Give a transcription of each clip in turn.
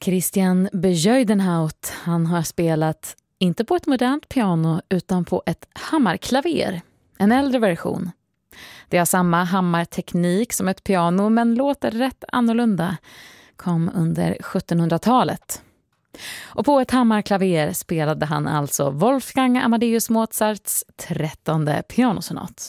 Christian Bezuidenhout, han har spelat inte på ett modernt piano utan på ett hammarklaver, en äldre version. Det har samma hammarteknik som ett piano men låter rätt annorlunda. Kom under 1700-talet. Och på ett hammarklaver spelade han alltså Wolfgang Amadeus Mozarts 13:e pianosonat.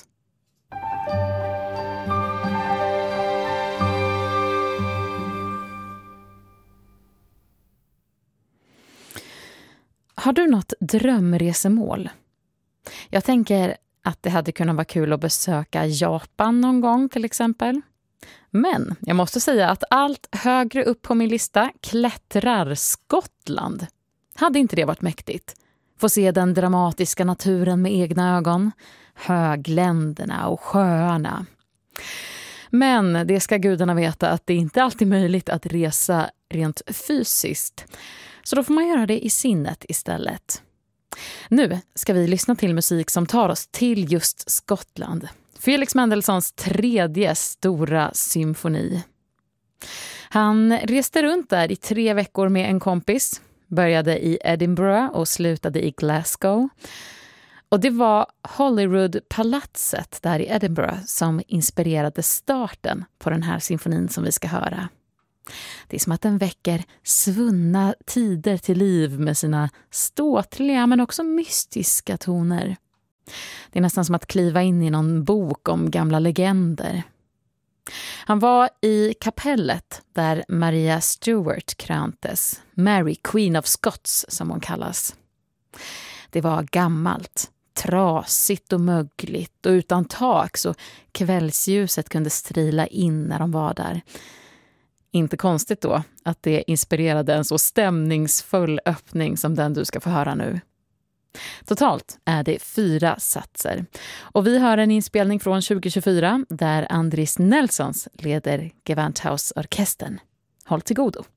Har du något drömresemål? Jag tänker att det hade kunnat vara kul att besöka Japan någon gång till exempel. Men jag måste säga att allt högre upp på min lista klättrar Skottland. Hade inte det varit mäktigt? Få se den dramatiska naturen med egna ögon, högländerna och sjöarna. Men det ska gudarna veta att det inte alltid är möjligt att resa rent fysiskt. Så då får man göra det i sinnet istället. Nu ska vi lyssna till musik som tar oss till just Skottland. Felix Mendelssohns 3:e stora symfoni. Han reste runt där i 3 veckor med en kompis. Började i Edinburgh och slutade i Glasgow. Och det var Holyrood-palatset där i Edinburgh som inspirerade starten på den här symfonin som vi ska höra. Det är som att den väcker svunna tider till liv med sina ståtliga men också mystiska toner. Det är nästan som att kliva in i någon bok om gamla legender. Han var i kapellet där Maria Stuart kröntes, Mary Queen of Scots som hon kallas. Det var gammalt, trasigt och mögligt och utan tak så kvällsljuset kunde strila in när de var där. Inte konstigt då att det inspirerade en så stämningsfull öppning som den du ska få höra nu. Totalt är det 4 satser. Och vi hör en inspelning från 2024 där Andris Nelsons leder Gewandhausorkestern. Håll till godo!